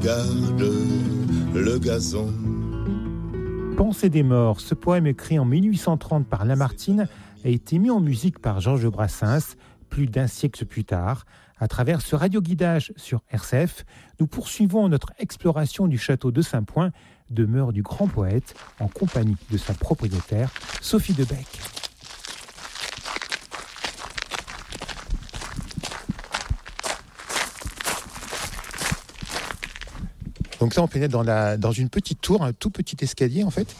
regarde le gazon. Pensée des morts, ce poème écrit en 1830 par Lamartine a été mis en musique par Georges Brassens plus d'un siècle plus tard. À travers ce radioguidage sur RCF, nous poursuivons notre exploration du château de Saint-Point, demeure du grand poète, en compagnie de sa propriétaire, Sophie Debec. Donc là, on pénètre dans une petite tour, un tout petit escalier en fait.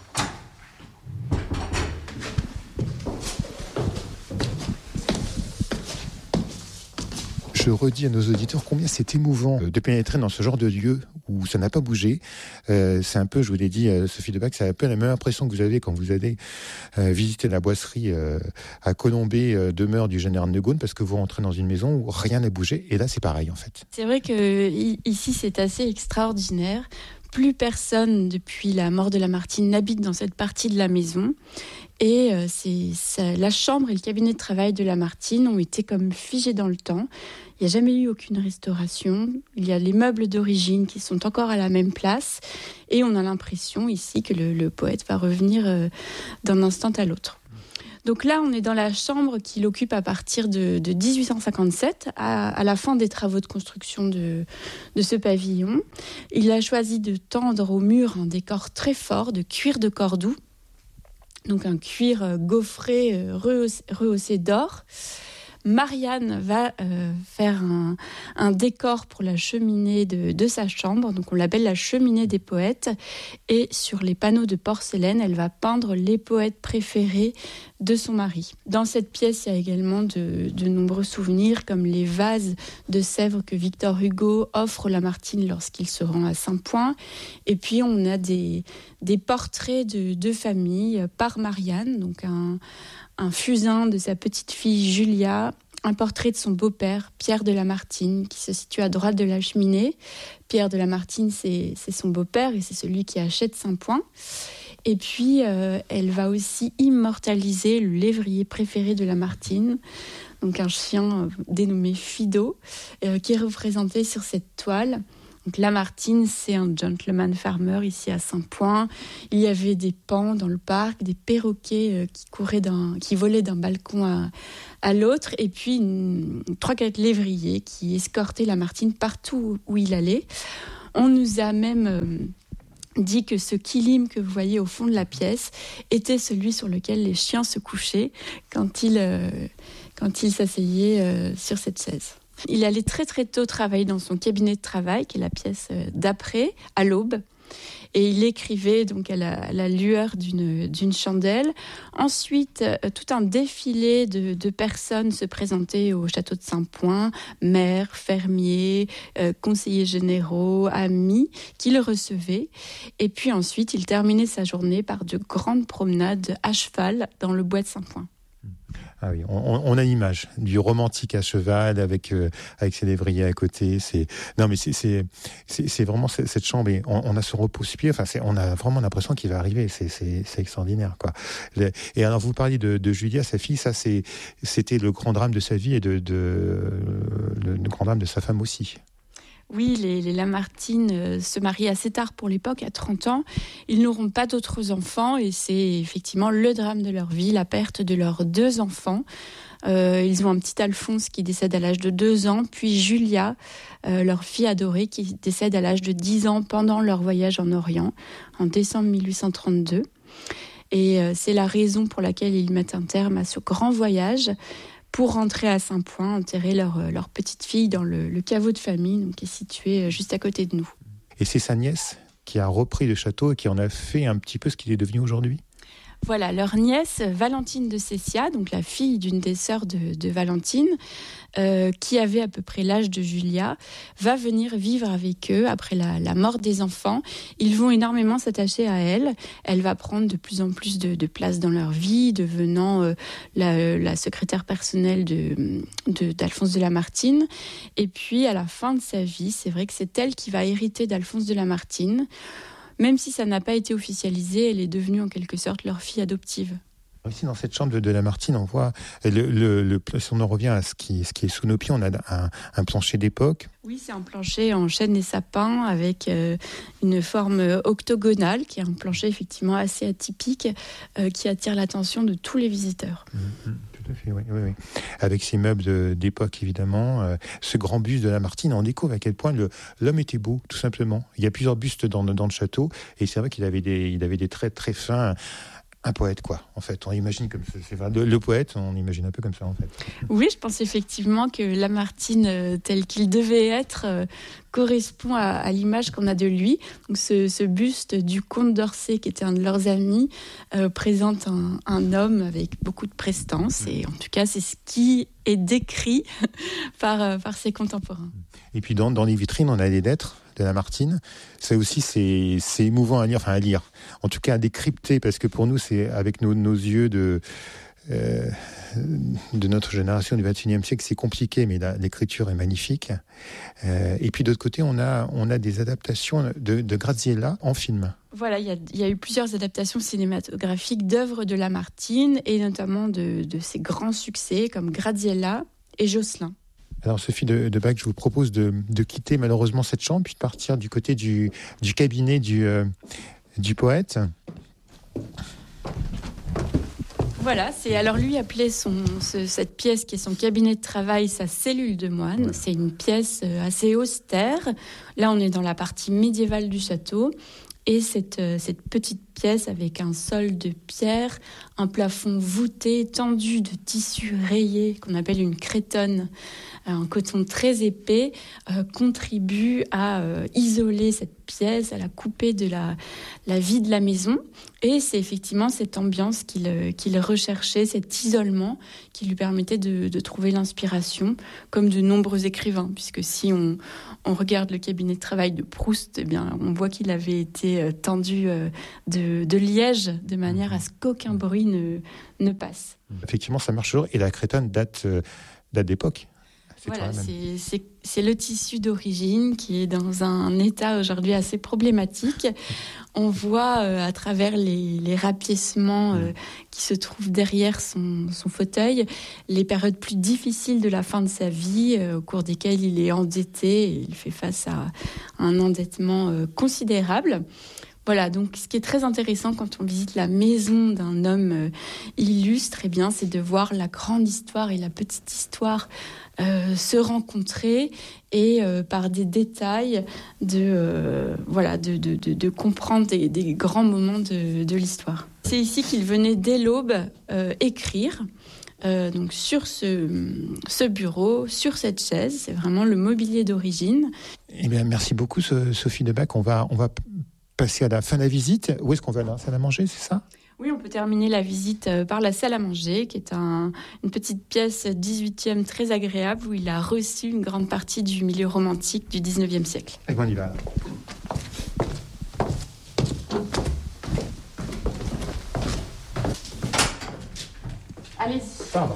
Je redis à nos auditeurs combien c'est émouvant de pénétrer dans ce genre de lieu où ça n'a pas bougé. C'est un peu, je vous l'ai dit, Sophie Debec, c'est un peu la même impression que vous avez quand vous allez visiter la boisserie à Colombey, demeure du général de Gaulle, parce que vous rentrez dans une maison où rien n'a bougé. Et là, c'est pareil, en fait. C'est vrai que ici, c'est assez extraordinaire. Plus personne, depuis la mort de Lamartine, n'habite dans cette partie de la maison. Et la chambre et le cabinet de travail de Lamartine ont été comme figés dans le temps. Il n'y a jamais eu aucune restauration. Il y a les meubles d'origine qui sont encore à la même place. Et on a l'impression ici que le poète va revenir d'un instant à l'autre. Donc là, on est dans la chambre qu'il occupe à partir de 1857, à la fin des travaux de construction de ce pavillon. Il a choisi de tendre au mur un décor très fort de cuir de Cordoue, donc un cuir gaufré rehaussé d'or. Marianne va faire un décor pour la cheminée de sa chambre, donc on l'appelle la cheminée des poètes, et sur les panneaux de porcelaine, elle va peindre les poètes préférés de son mari. Dans cette pièce, il y a également de nombreux souvenirs, comme les vases de Sèvres que Victor Hugo offre Lamartine lorsqu'il se rend à Saint-Point, et puis on a des portraits de famille par Marianne, donc un fusain de sa petite fille Julia, un portrait de son beau-père, Pierre de Lamartine, qui se situe à droite de la cheminée. Pierre de Lamartine, c'est son beau-père et c'est celui qui achète Saint-Point. Et puis, elle va aussi immortaliser le lévrier préféré de Lamartine, donc un chien dénommé Fido, qui est représenté sur cette toile. Donc Lamartine, c'est un gentleman farmer ici à Saint-Point. Il y avait des paons dans le parc, des perroquets qui volaient d'un balcon à l'autre, et puis 3-4 lévriers qui escortaient Lamartine partout où il allait. On nous a même dit que ce kilim que vous voyez au fond de la pièce était celui sur lequel les chiens se couchaient quand ils s'asseyaient sur cette chaise. Il allait très très tôt travailler dans son cabinet de travail, qui est la pièce d'après, à l'aube. Et il écrivait donc à la lueur d'une chandelle. Ensuite, tout un défilé de personnes se présentaient au château de Saint-Point, maires, fermiers, conseillers généraux, amis, qui le recevaient. Et puis ensuite, il terminait sa journée par de grandes promenades à cheval dans le bois de Saint-Point. Ah oui, on a l'image du romantique à cheval avec ses lévriers à côté. C'est vraiment cette chambre. Et on a ce repose-pied. Enfin, on a vraiment l'impression qu'il va arriver. C'est extraordinaire, quoi. Et alors, vous parliez de Julia, sa fille. Ça, c'était le grand drame de sa vie et le grand drame de sa femme aussi. Oui, les Lamartine se marient assez tard pour l'époque, à 30 ans. Ils n'auront pas d'autres enfants et c'est effectivement le drame de leur vie, la perte de leurs 2 enfants. Ils ont un petit Alphonse qui décède à l'âge de 2 ans, puis Julia, leur fille adorée, qui décède à l'âge de 10 ans pendant leur voyage en Orient, en décembre 1832. Et c'est la raison pour laquelle ils mettent un terme à ce grand voyage, pour rentrer à Saint-Point, enterrer leur petite fille dans le caveau de famille, donc, qui est situé juste à côté de nous. Et c'est sa nièce qui a repris le château et qui en a fait un petit peu ce qu'il est devenu aujourd'hui ? Voilà, leur nièce, Valentine de Cessia, donc la fille d'une des sœurs de Valentine, qui avait à peu près l'âge de Julia, va venir vivre avec eux après la mort des enfants. Ils vont énormément s'attacher à elle. Elle va prendre de plus en plus de place dans leur vie, devenant la secrétaire personnelle d'Alphonse de Lamartine. Et puis, à la fin de sa vie, c'est vrai que c'est elle qui va hériter d'Alphonse de Lamartine. Même si ça n'a pas été officialisé, elle est devenue en quelque sorte leur fille adoptive. Ici, dans cette chambre de Lamartine, on voit, si on en revient à ce qui est sous nos pieds, on a un plancher d'époque. Oui, c'est un plancher en chêne et sapin avec une forme octogonale, qui est un plancher effectivement assez atypique, qui attire l'attention de tous les visiteurs. Tout à fait, oui. Avec ces meubles d'époque, évidemment. Ce grand buste de Lamartine, on découvre à quel point l'homme était beau, tout simplement. Il y a plusieurs bustes dans le château, et c'est vrai qu'il avait des traits très fins. Un poète, quoi, en fait. On imagine comme ça. Le poète, on imagine un peu comme ça, en fait. Oui, je pense effectivement que Lamartine, tel qu'il devait être, correspond à l'image qu'on a de lui. Donc ce buste du comte d'Orsay, qui était un de leurs amis, présente un homme avec beaucoup de prestance. Et en tout cas, c'est ce qui est décrit par ses contemporains. Et puis dans les vitrines, on a des lettres de Lamartine. Ça aussi, c'est émouvant à lire. En tout cas, à décrypter, parce que pour nous, c'est avec nos yeux de notre génération du XXIe siècle, c'est compliqué, mais l'écriture est magnifique. Et puis d'autre côté, on a des adaptations de Graziella en film. Voilà, il y a eu plusieurs adaptations cinématographiques d'œuvres de Lamartine, et notamment de ses grands succès comme Graziella et Jocelyn. Alors Sophie de Bac, je vous propose de quitter malheureusement cette chambre, puis de partir du côté du cabinet du poète. Voilà, alors lui appelait cette pièce qui est son cabinet de travail, sa cellule de moine. C'est une pièce assez austère. Là, on est dans la partie médiévale du château. Et cette petite pièce avec un sol de pierre, un plafond voûté, tendu de tissu rayé, qu'on appelle une crétonne, un coton très épais, contribue à isoler cette pièce, à la couper de la vie de la maison. Et c'est effectivement cette ambiance qu'il recherchait, cet isolement qui lui permettait de trouver l'inspiration, comme de nombreux écrivains, puisque si on regarde le cabinet de travail de Proust, eh bien, on voit qu'il avait été tendu de liège de manière à ce qu'aucun bruit ne passe. Effectivement, ça marche toujours. Et la crétonne date d'époque. Voilà, c'est le tissu d'origine qui est dans un état aujourd'hui assez problématique. On voit à travers les rapiècements qui se trouvent derrière son fauteuil les périodes plus difficiles de la fin de sa vie, au cours desquelles il est endetté et il fait face à un endettement considérable. Voilà, donc ce qui est très intéressant quand on visite la maison d'un homme illustre, eh bien, c'est de voir la grande histoire et la petite histoire se rencontrer et par des détails de comprendre des grands moments de l'histoire. C'est ici qu'il venait dès l'aube écrire. Donc sur ce bureau, sur cette chaise, c'est vraiment le mobilier d'origine. Eh bien, merci beaucoup Sophie de Bac. On va passer à la fin de la visite. Où est-ce qu'on va, la salle à manger, c'est ça ? Oui, on peut terminer la visite par la salle à manger, qui est une petite pièce 18e très agréable, où il a reçu une grande partie du milieu romantique du 19e siècle. Et on y va. Allez-y. Pardon.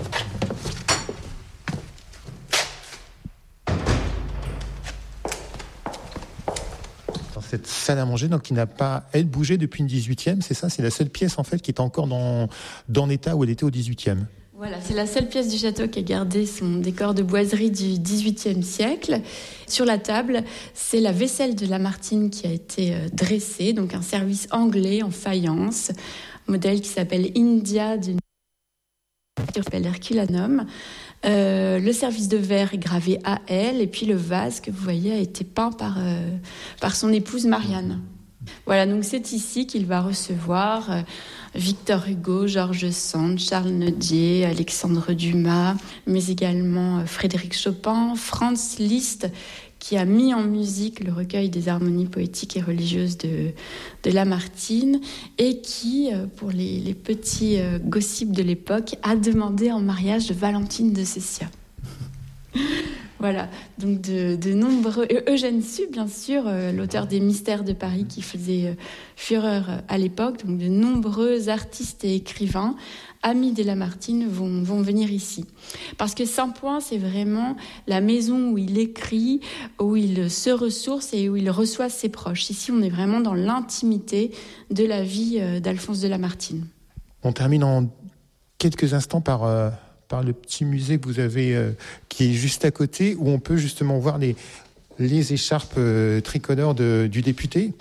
Cette salle à manger, donc qui n'a pas, elle, bougé depuis une 18e, c'est ça ? C'est la seule pièce, en fait, qui est encore dans l'état où elle était au 18e. Voilà, c'est la seule pièce du château qui a gardé son décor de boiserie du XVIIIe siècle. Sur la table, c'est la vaisselle de Lamartine qui a été dressée, donc un service anglais en faïence, modèle qui s'appelle India, qui s'appelle Herculanum. Le service de verre est gravé AL, et puis le vase que vous voyez a été peint par son épouse Marianne. Voilà, donc c'est ici qu'il va recevoir Victor Hugo, George Sand, Charles Nodier, Alexandre Dumas, mais également Frédéric Chopin, Franz Liszt, qui a mis en musique le recueil des harmonies poétiques et religieuses de Lamartine, et qui, pour les petits gossips de l'époque, a demandé en mariage Valentine de Cessia. Voilà, donc de nombreux... Eugène Sue, bien sûr, l'auteur des Mystères de Paris qui faisait fureur à l'époque, donc de nombreux artistes et écrivains amis des Lamartine vont venir ici. Parce que Saint-Point, c'est vraiment la maison où il écrit, où il se ressource et où il reçoit ses proches. Ici, on est vraiment dans l'intimité de la vie d'Alphonse de Lamartine. On termine en quelques instants par le petit musée que vous avez, qui est juste à côté, où on peut justement voir les écharpes tricolores du député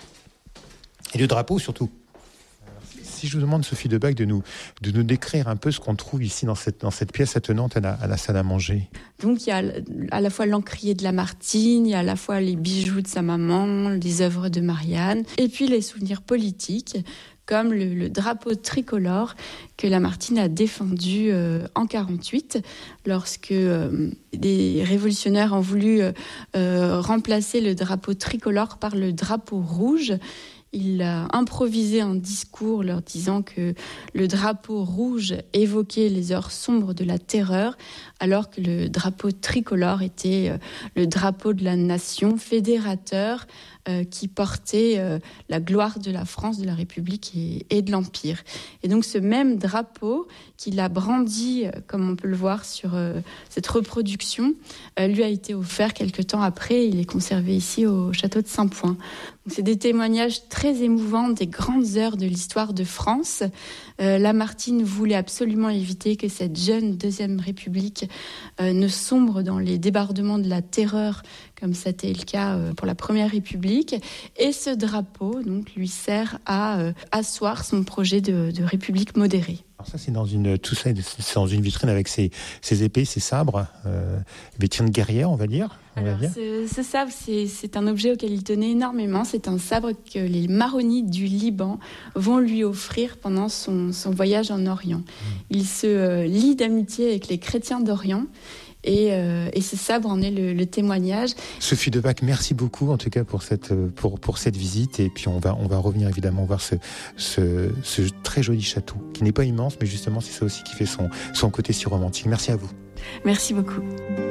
et le drapeau surtout. Si je vous demande, Sophie Debac, de nous décrire un peu ce qu'on trouve ici dans cette pièce attenante à la salle à manger. Donc il y a à la fois l'encrier de Lamartine, il y a à la fois les bijoux de sa maman, les œuvres de Marianne, et puis les souvenirs politiques, comme le drapeau tricolore que Lamartine a défendu en 1948, lorsque des révolutionnaires ont voulu remplacer le drapeau tricolore par le drapeau rouge. Il a improvisé un discours leur disant que le drapeau rouge évoquait les heures sombres de la terreur, alors que le drapeau tricolore était le drapeau de la nation fédérateur qui portait la gloire de la France, de la République et de l'Empire. Et donc ce même drapeau qu'il a brandi, comme on peut le voir sur cette reproduction, lui a été offert quelque temps après. Il est conservé ici au château de Saint-Point. Donc, c'est des témoignages très émouvants des grandes heures de l'histoire de France. Lamartine voulait absolument éviter que cette jeune Deuxième République ne sombre dans les débordements de la terreur, comme c'était le cas pour la Première République. Et ce drapeau donc, lui sert à asseoir son projet de République modérée. Alors ça, c'est c'est dans une vitrine avec ses épées, ses sabres, vitrine guerrière, on va dire. Ce sabre, c'est un objet auquel il tenait énormément. C'est un sabre que les maronites du Liban vont lui offrir pendant son voyage en Orient. Il se lie d'amitié avec les chrétiens d'Orient. Et ce sabre en est le témoignage. Sophie Debac, merci beaucoup en tout cas pour cette visite. Et puis on va revenir évidemment voir ce très joli château qui n'est pas immense, mais justement c'est ça aussi qui fait son côté si romantique. Merci à vous. Merci beaucoup.